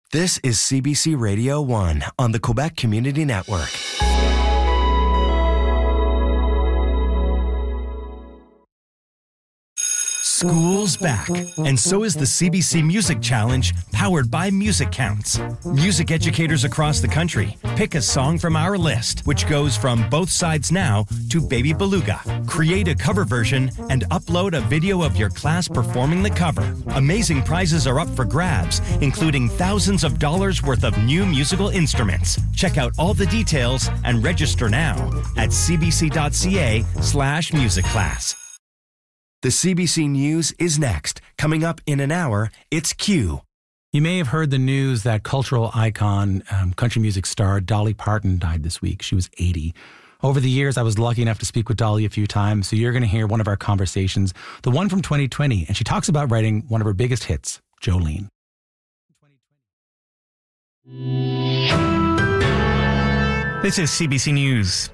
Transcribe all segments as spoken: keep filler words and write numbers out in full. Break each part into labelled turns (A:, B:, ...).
A: This is C B C Radio one on the Quebec Community Network. School's back, and so is the C B C Music Challenge, powered by Music Counts. Music educators across the country pick a song from our list, which goes from Both Sides Now to Baby Beluga. Create a cover version and upload a video of your class performing the cover. Amazing prizes are up for grabs, including thousands of dollars worth of new musical instruments. Check out all the details and register now at cbc.ca slash music class. The C B C News is next. Coming up in an hour, it's Q.
B: You may have heard the news that cultural icon, um, country music star Dolly Parton died this week. She was eighty. Over the years, I was lucky enough to speak with Dolly a few times, so you're going to hear one of our conversations, the one from twenty twenty, and she talks about writing one of her biggest hits, Jolene.
C: This is C B C News.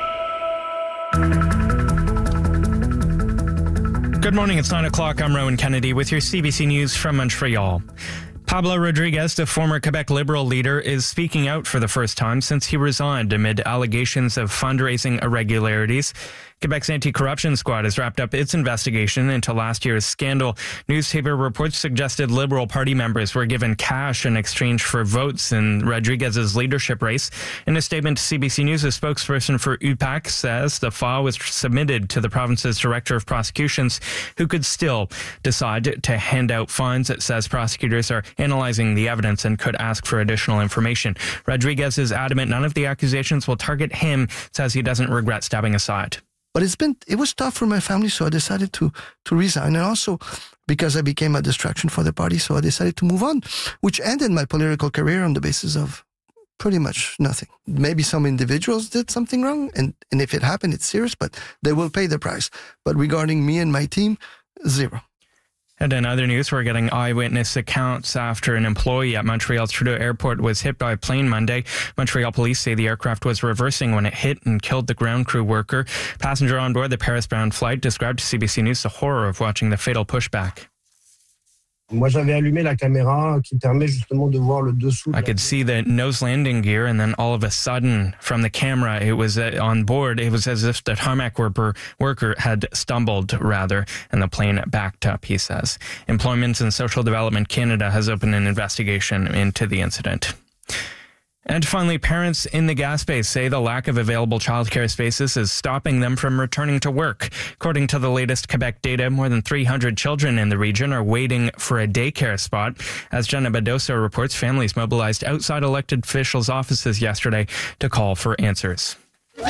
C: Good morning, it's nine o'clock. I'm Rowan Kennedy with your C B C News from Montreal. Pablo Rodriguez, the former Quebec Liberal leader, is speaking out for the first time since he resigned amid allegations of fundraising irregularities. Quebec's anti-corruption squad has wrapped up its investigation into last year's scandal. Newspaper reports suggested Liberal Party members were given cash in exchange for votes in Rodriguez's leadership race. In a statement to C B C News, a spokesperson for U P A C says the file was submitted to the province's Director of Prosecutions, who could still decide to hand out fines. It says prosecutors are analyzing the evidence and could ask for additional information. Rodriguez is adamant none of the accusations will target him, says he doesn't regret stepping aside.
D: But it's been, it was tough for my family, so I decided to, to resign. And also because I became a distraction for the party, so I decided to move on, which ended my political career on the basis of pretty much nothing. Maybe some individuals did something wrong, and, and if it happened, it's serious, but they will pay the price. But regarding me and my team, zero.
C: And in other news, we're getting eyewitness accounts after an employee at Montreal's Trudeau Airport was hit by a plane Monday. Montreal police say the aircraft was reversing when it hit and killed the ground crew worker. Passenger on board the Paris-bound flight described to C B C News the horror of watching the fatal pushback.
E: Moi, j'avais allumé la caméra qui permet justement de voir le dessous.
C: I could see the nose landing gear, and then all of a sudden, from the camera, it was uh, on board. It was as if the tarmac worker, worker had stumbled, rather, and the plane backed up, he says. Employment and Social Development Canada has opened an investigation into the incident. And finally, parents in the Gaspé say the lack of available childcare spaces is stopping them from returning to work. According to the latest Quebec data, more than three hundred children in the region are waiting for a daycare spot. As Jenna Badosa reports, families mobilized outside elected officials' offices yesterday to call for answers.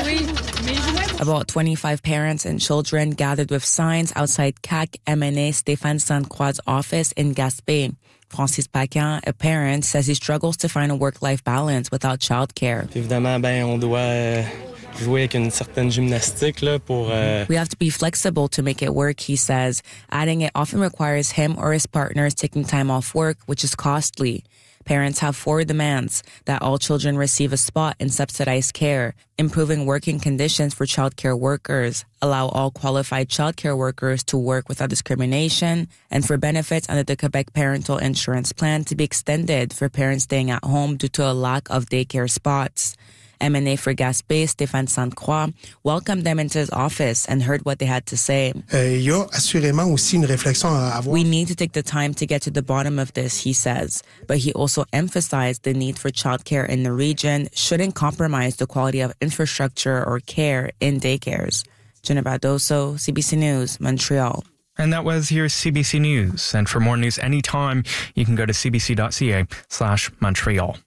F: About twenty-five parents and children gathered with signs outside C A C M N A Stéphane Sainte-Croix's office in Gaspé. Francis Paquin, a parent, says he struggles to find a work-life balance without childcare.
G: Évidemment, ben, on doit jouer avec une certaine gymnastique là pour. Euh...
F: We have to be flexible to make it work, he says, adding it often requires him or his partners taking time off work, which is costly. Parents have four demands: that all children receive a spot in subsidized care, improving working conditions for childcare workers, allow all qualified childcare workers to work without discrimination, and for benefits under the Quebec Parental Insurance Plan to be extended for parents staying at home due to a lack of daycare spots. M N A for Gaspé, Stéphane Sainte-Croix, welcomed them into his office and heard what they had to say.
H: Euh, y a assurément aussi une réflexion à avoir.
F: We need to take the time to get to the bottom of this, he says. But he also emphasized the need for childcare in the region shouldn't compromise the quality of infrastructure or care in daycares. Jenna Badoso, C B C News, Montreal.
C: And that was your C B C News. And for more news anytime, you can go to cbc.ca slash Montreal.